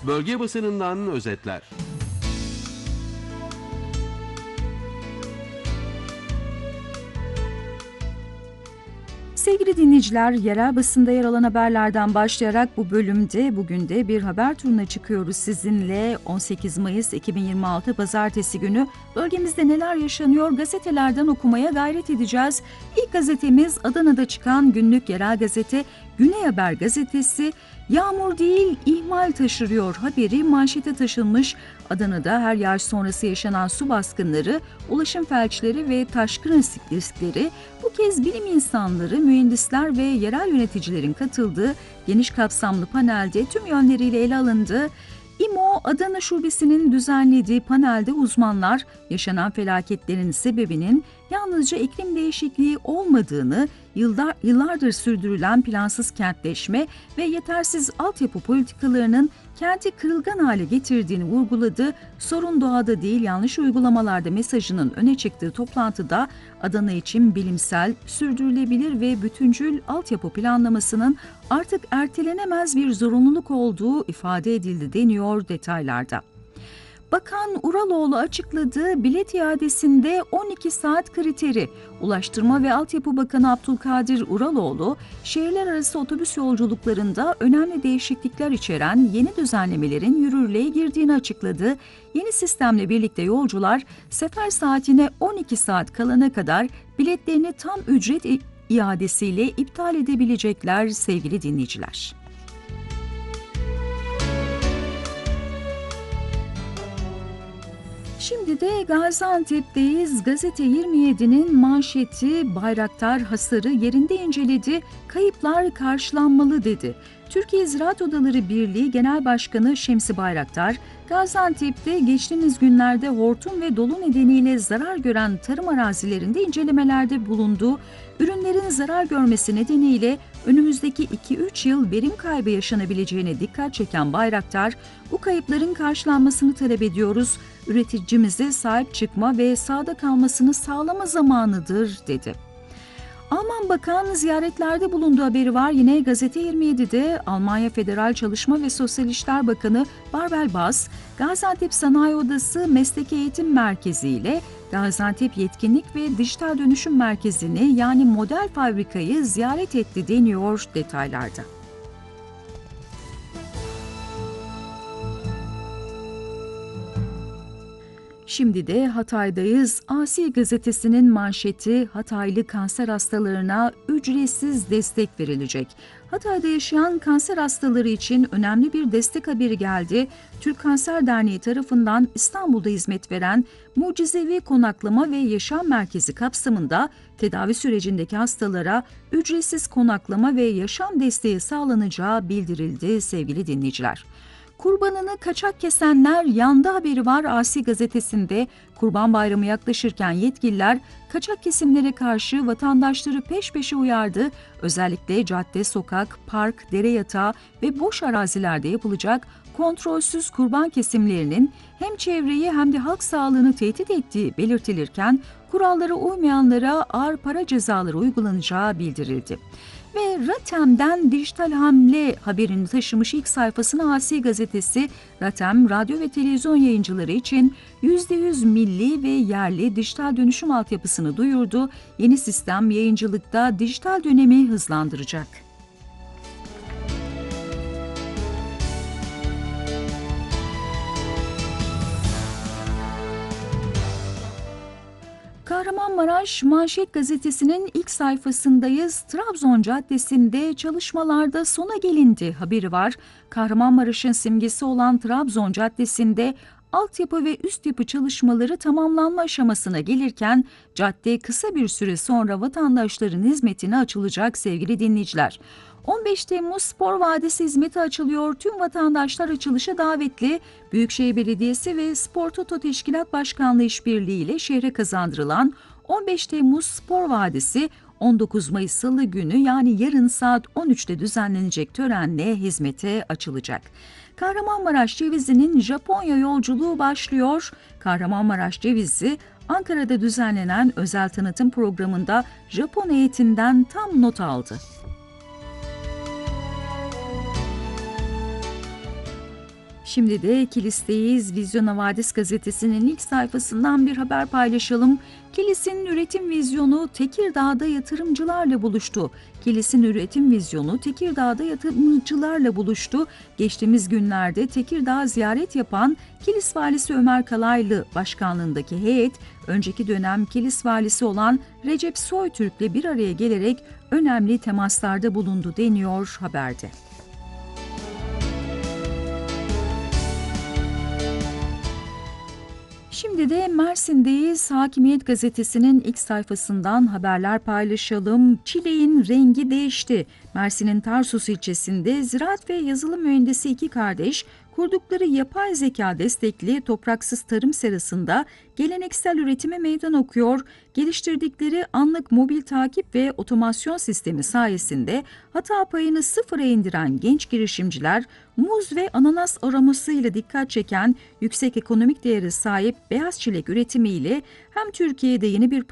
Bölge basınından özetler. Sevgili dinleyiciler, yerel basında yer alan haberlerden başlayarak bu bölümde bugün de bir haber turuna çıkıyoruz sizinle. 18 Mayıs 2026 Pazartesi günü bölgemizde neler yaşanıyor gazetelerden okumaya gayret edeceğiz. İlk gazetemiz Adana'da çıkan günlük yerel gazete Güney Haber gazetesi. Yağmur değil ihmal taşırıyor haberi manşete taşınmış. Adana'da her yağış sonrası yaşanan su baskınları, ulaşım felçleri ve taşkın riskleri bu kez bilim insanları, mühendisler ve yerel yöneticilerin katıldığı geniş kapsamlı panelde tüm yönleriyle ele alındı. İMO Adana Şubesi'nin düzenlediği panelde uzmanlar yaşanan felaketlerin sebebinin yalnızca iklim değişikliği olmadığını, yıllardır sürdürülen plansız kentleşme ve yetersiz altyapı politikalarının kenti kırılgan hale getirdiğini vurguladı. Sorun doğada değil yanlış uygulamalarda mesajının öne çıktığı toplantıda Adana için bilimsel, sürdürülebilir ve bütüncül altyapı planlamasının artık ertelenemez bir zorunluluk olduğu ifade edildi deniyor detaylarda. Bakan Uraloğlu açıkladığı bilet iadesinde 12 saat kriteri. Ulaştırma ve Altyapı Bakanı Abdülkadir Uraloğlu, şehirler arası otobüs yolculuklarında önemli değişiklikler içeren yeni düzenlemelerin yürürlüğe girdiğini açıkladı. Yeni sistemle birlikte yolcular sefer saatine 12 saat kalana kadar biletlerini tam ücret iadesiyle iptal edebilecekler sevgili dinleyiciler. Şimdi de Gaziantep'teyiz. Gazete 27'nin manşeti Bayraktar hasarı yerinde inceledi, kayıplar karşılanmalı dedi. Türkiye Ziraat Odaları Birliği Genel Başkanı Şemsi Bayraktar, Gaziantep'te geçtiğimiz günlerde hortum ve dolu nedeniyle zarar gören tarım arazilerinde incelemelerde bulundu. Ürünlerin zarar görmesi nedeniyle önümüzdeki 2-3 yıl verim kaybı yaşanabileceğine dikkat çeken Bayraktar, bu kayıpların karşılanmasını talep ediyoruz. Üreticimize sahip çıkma ve sahada kalmasını sağlama zamanıdır dedi. Alman Bakan ziyaretlerde bulunduğu haberi var. Yine Gazete 27'de Almanya Federal Çalışma ve Sosyal İşler Bakanı Barbel Bas, Gaziantep Sanayi Odası Mesleki Eğitim Merkezi ile Gaziantep Yetkinlik ve Dijital Dönüşüm Merkezi'ni yani model fabrikayı ziyaret etti deniyor detaylarda. Şimdi de Hatay'dayız. Asi gazetesinin manşeti Hataylı kanser hastalarına ücretsiz destek verilecek. Hatay'da yaşayan kanser hastaları için önemli bir destek haberi geldi. Türk Kanser Derneği tarafından İstanbul'da hizmet veren Mucizevi Konaklama ve Yaşam Merkezi kapsamında tedavi sürecindeki hastalara ücretsiz konaklama ve yaşam desteği sağlanacağı bildirildi sevgili dinleyiciler. Kurbanını kaçak kesenler yandı haberi var Asi gazetesinde. Kurban Bayramı yaklaşırken yetkililer kaçak kesimlere karşı vatandaşları peş peşe uyardı. Özellikle cadde, sokak, park, dere yatağı ve boş arazilerde yapılacak kontrolsüz kurban kesimlerinin hem çevreyi hem de halk sağlığını tehdit ettiği belirtilirken kurallara uymayanlara ağır para cezaları uygulanacağı bildirildi. Ve Ratem'den dijital hamle haberini taşımış ilk sayfasına Asi gazetesi, Ratem, radyo ve televizyon yayıncıları için %100 milli ve yerli dijital dönüşüm altyapısını duyurdu. Yeni sistem yayıncılıkta dijital dönemi hızlandıracak. Kahramanmaraş Manşet gazetesinin ilk sayfasındayız. Trabzon Caddesi'nde çalışmalarda sona gelindi haberi var. Kahramanmaraş'ın simgesi olan Trabzon Caddesi'nde altyapı ve üst yapı çalışmaları tamamlanma aşamasına gelirken cadde kısa bir süre sonra vatandaşların hizmetine açılacak sevgili dinleyiciler. 15 Temmuz Spor Vadisi hizmeti açılıyor. Tüm vatandaşlar açılışa davetli. Büyükşehir Belediyesi ve Spor Toto Teşkilat Başkanlığı işbirliğiyle şehre kazandırılan 15 Temmuz Spor Vadisi 19 Mayıs Salı günü yani yarın saat 13'te düzenlenecek törenle hizmete açılacak. Kahramanmaraş cevizinin Japonya yolculuğu başlıyor. Kahramanmaraş cevizi Ankara'da düzenlenen özel tanıtım programında Japon heyetinden tam not aldı. Şimdi de Kilis'teyiz. Vizyon Havadis gazetesinin ilk sayfasından bir haber paylaşalım. Kilis'in üretim vizyonu Tekirdağ'da yatırımcılarla buluştu. Kilis'in üretim vizyonu Tekirdağ'da yatırımcılarla buluştu. Geçtiğimiz günlerde Tekirdağ ziyaret yapan Kilis Valisi Ömer Kalaylı başkanlığındaki heyet, önceki dönem Kilis Valisi olan Recep Soytürk'le bir araya gelerek önemli temaslarda bulundu deniyor haberde. Şimdi de Mersin'deyiz. Hakimiyet gazetesinin ilk sayfasından haberler paylaşalım. Çileğin rengi değişti. Mersin'in Tarsus ilçesinde ziraat ve yazılım mühendisi iki kardeş kurdukları yapay zeka destekli topraksız tarım serasında geleneksel üretime meydan okuyor. Geliştirdikleri anlık mobil takip ve otomasyon sistemi sayesinde hata payını sıfıra indiren genç girişimciler, muz ve ananas aromasıyla dikkat çeken yüksek ekonomik değeri sahip beyaz çilek üretimiyle hem Türkiye'de yeni bir